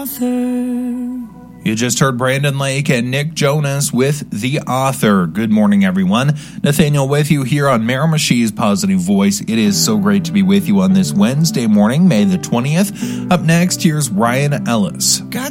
author. You just heard Brandon Lake and Nick Jonas with The Author. Good morning, everyone. Nathaniel with you here on Miramichi's Positive Voice. It is so great to be with you on this Wednesday morning, May the 20th. Up next, here's Ryan Ellis.